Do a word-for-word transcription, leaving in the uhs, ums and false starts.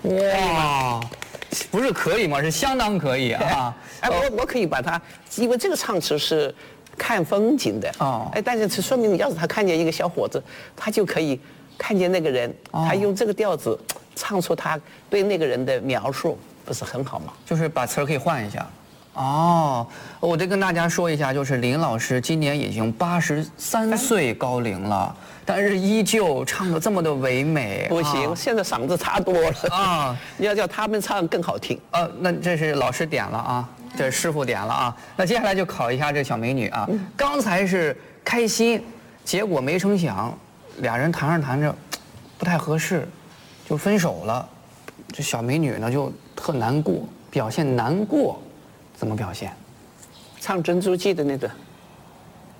哇，不是可以吗？是相当可以啊！ 哎，我我可以把它，因为这个唱词是看风景的哦哎，但是这说明，要是他看见一个小伙子，他就可以看见那个人，他用这个调子唱出他对那个人的描述，不是很好吗？ 就是把词儿可以换一下。哦，我得跟大家说一下，就是林老师今年已经八十三岁高龄了，但是依旧唱得这么的唯美。 不行， 啊现在嗓子差多了啊！ 要叫他们唱更好听。 呃，那这是老师点了啊，这是师傅点了啊。那接下来就考一下这小美女啊。刚才是开心，结果没成想，俩人谈着谈着，不太合适，就分手了。这小美女呢就特难过，表现难过，怎么表现？ 唱《珍珠记》的那个。